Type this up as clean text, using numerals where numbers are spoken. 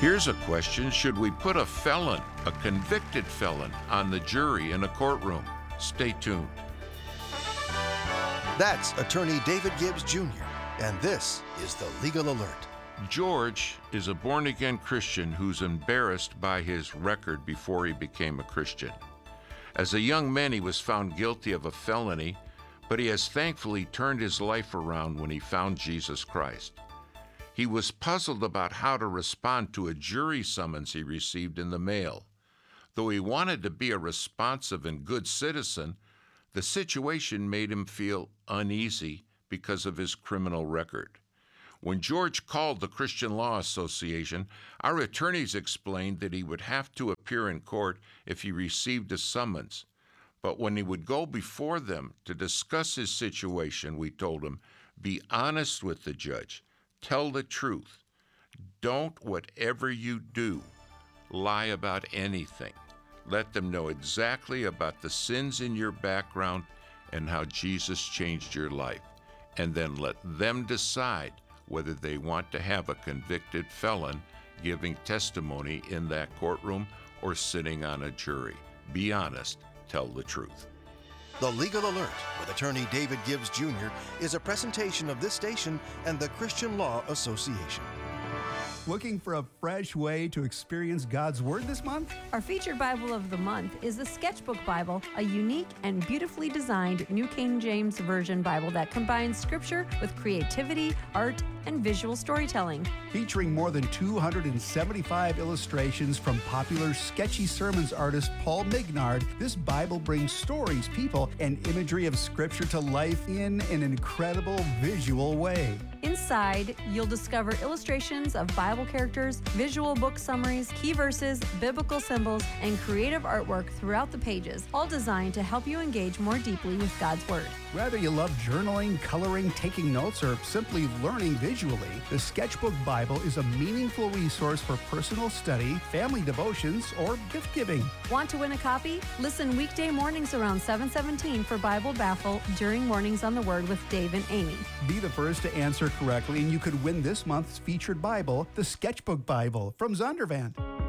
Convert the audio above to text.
Here's a question: should we put a felon, a convicted felon, on the jury in a courtroom? Stay tuned. That's attorney David Gibbs Jr., and this is the Legal Alert. George is a born-again Christian who's embarrassed by his record before he became a Christian. As a young man, he was found guilty of a felony, but he has thankfully turned his life around when he found Jesus Christ. He was puzzled about how to respond to a jury summons he received in the mail. Though he wanted to be a responsive and good citizen, the situation made him feel uneasy because of his criminal record. When George called the Christian Law Association, our attorneys explained that he would have to appear in court if he received a summons. But when he would go before them to discuss his situation, we told him, be honest with the judge. Tell the truth. Don't, whatever you do, lie about anything. Let them know exactly about the sins in your background and how Jesus changed your life. And then let them decide whether they want to have a convicted felon giving testimony in that courtroom or sitting on a jury. Be honest. Tell the truth. The Legal Alert with attorney David Gibbs Jr. is a presentation of this station and the Christian Law Association. Looking for a fresh way to experience God's Word this month? Our featured Bible of the month is the Sketchbook Bible, a unique and beautifully designed New King James Version Bible that combines scripture with creativity, art, and visual storytelling. Featuring more than 275 illustrations from popular sketchy sermons artist Paul Mignard, this Bible brings stories, people, and imagery of scripture to life in an incredible visual way. Inside, you'll discover illustrations of Bible characters, visual book summaries, key verses, biblical symbols, and creative artwork throughout the pages, all designed to help you engage more deeply with God's Word. Whether you love journaling, coloring, taking notes, or simply learning visually, the Sketchbook Bible is a meaningful resource for personal study, family devotions, or gift giving. Want to win a copy? Listen weekday mornings around 7:17 for Bible Baffle during Mornings on the Word with Dave and Amy. Be the first to answer correctly, and you could win this month's featured Bible, the Sketchbook Bible from Zondervan.